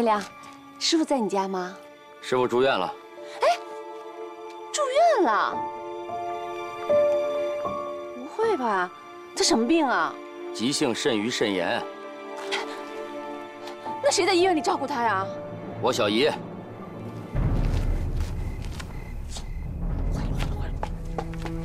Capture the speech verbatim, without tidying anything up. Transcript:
天亮，师傅在你家吗？ 师傅住院了。 哎，住院了？不会吧？他什么病啊？ 急性肾盂肾炎。 那谁在医院里照顾他呀？ 我小姨。